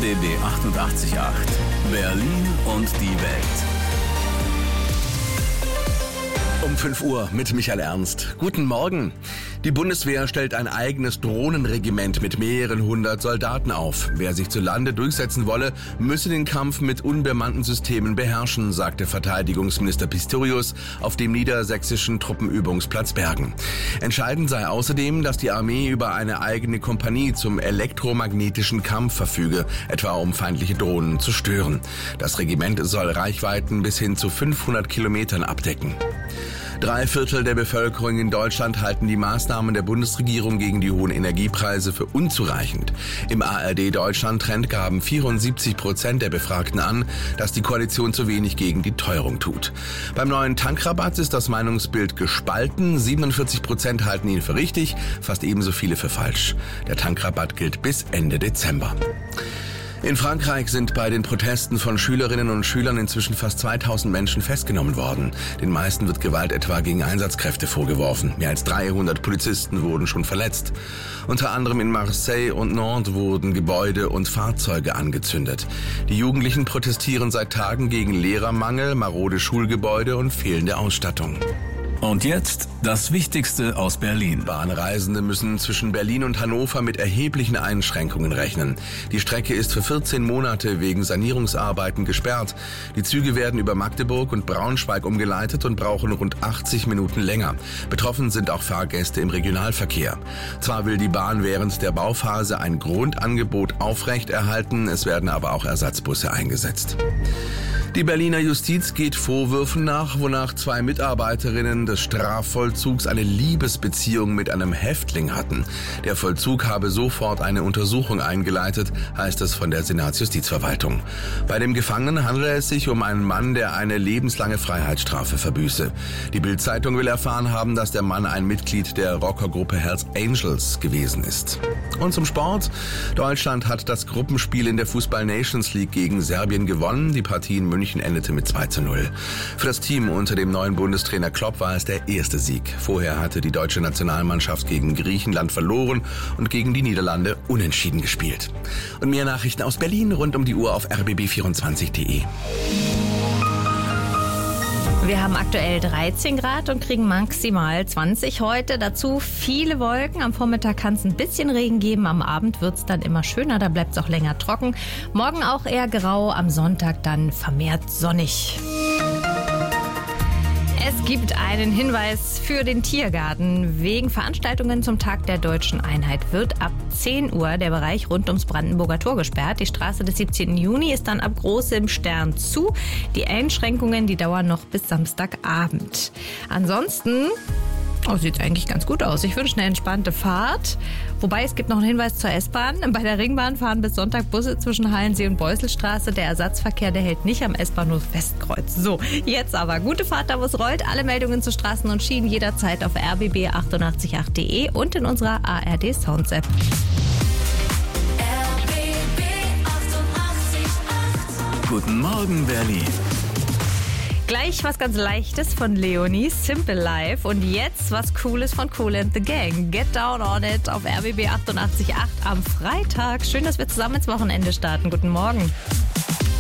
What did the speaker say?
RBB 88.8. Berlin und die Welt. Um 5 Uhr mit Michael Ernst. Guten Morgen. Die Bundeswehr stellt ein eigenes Drohnenregiment mit mehreren hundert Soldaten auf. Wer sich zu Lande durchsetzen wolle, müsse den Kampf mit unbemannten Systemen beherrschen, sagte Verteidigungsminister Pistorius auf dem niedersächsischen Truppenübungsplatz Bergen. Entscheidend sei außerdem, dass die Armee über eine eigene Kompanie zum elektromagnetischen Kampf verfüge, etwa um feindliche Drohnen zu stören. Das Regiment soll Reichweiten bis hin zu 500 Kilometern abdecken. 3/4 der Bevölkerung in Deutschland halten die Maßnahmen der Bundesregierung gegen die hohen Energiepreise für unzureichend. Im ARD-Deutschland-Trend gaben 74% der Befragten an, dass die Koalition zu wenig gegen die Teuerung tut. Beim neuen Tankrabatt ist das Meinungsbild gespalten. 47% halten ihn für richtig, fast ebenso viele für falsch. Der Tankrabatt gilt bis Ende Dezember. In Frankreich sind bei den Protesten von Schülerinnen und Schülern inzwischen fast 2000 Menschen festgenommen worden. Den meisten wird Gewalt etwa gegen Einsatzkräfte vorgeworfen. Mehr als 300 Polizisten wurden schon verletzt. Unter anderem in Marseille und Nantes wurden Gebäude und Fahrzeuge angezündet. Die Jugendlichen protestieren seit Tagen gegen Lehrermangel, marode Schulgebäude und fehlende Ausstattung. Und jetzt das Wichtigste aus Berlin. Bahnreisende müssen zwischen Berlin und Hannover mit erheblichen Einschränkungen rechnen. Die Strecke ist für 14 Monate wegen Sanierungsarbeiten gesperrt. Die Züge werden über Magdeburg und Braunschweig umgeleitet und brauchen rund 80 Minuten länger. Betroffen sind auch Fahrgäste im Regionalverkehr. Zwar will die Bahn während der Bauphase ein Grundangebot aufrechterhalten, es werden aber auch Ersatzbusse eingesetzt. Die Berliner Justiz geht Vorwürfen nach, wonach 2 Mitarbeiterinnen des Strafvollzugs eine Liebesbeziehung mit einem Häftling hatten. Der Vollzug habe sofort eine Untersuchung eingeleitet, heißt es von der Senatsjustizverwaltung. Bei dem Gefangenen handele es sich um einen Mann, der eine lebenslange Freiheitsstrafe verbüße. Die Bild-Zeitung will erfahren haben, dass der Mann ein Mitglied der Rockergruppe Hells Angels gewesen ist. Und zum Sport. Deutschland hat das Gruppenspiel in der Fußball-Nations League gegen Serbien gewonnen. Die Partie in München endete mit 2:0. Für das Team unter dem neuen Bundestrainer Klopp war es der erste Sieg. Vorher hatte die deutsche Nationalmannschaft gegen Griechenland verloren und gegen die Niederlande unentschieden gespielt. Und mehr Nachrichten aus Berlin rund um die Uhr auf rbb24.de. Wir haben aktuell 13 Grad und kriegen maximal 20 heute. Dazu viele Wolken. Am Vormittag kann es ein bisschen Regen geben. Am Abend wird es dann immer schöner. Da bleibt es auch länger trocken. Morgen auch eher grau. Am Sonntag dann vermehrt sonnig. Es gibt einen Hinweis für den Tiergarten. Wegen Veranstaltungen zum Tag der Deutschen Einheit wird ab 10 Uhr der Bereich rund ums Brandenburger Tor gesperrt. Die Straße des 17. Juni ist dann ab großem Stern zu. Die Einschränkungen, die dauern noch bis Samstagabend. Ansonsten sieht eigentlich ganz gut aus. Ich wünsche eine entspannte Fahrt. Wobei, es gibt noch einen Hinweis zur S-Bahn. Bei der Ringbahn fahren bis Sonntag Busse zwischen Hallensee und Beuselstraße. Der Ersatzverkehr, der hält nicht am S-Bahnhof Westkreuz. So, jetzt aber gute Fahrt, da wo es rollt. Alle Meldungen zu Straßen und Schienen jederzeit auf rbb888.de und in unserer ARD Sounds App. RBB 88.8. Guten Morgen, Berlin. Gleich was ganz Leichtes von Leonie, Simple Life. Und jetzt was Cooles von Kool and the Gang. Get Down on It auf RBB 88.8 am Freitag. Schön, dass wir zusammen ins Wochenende starten. Guten Morgen.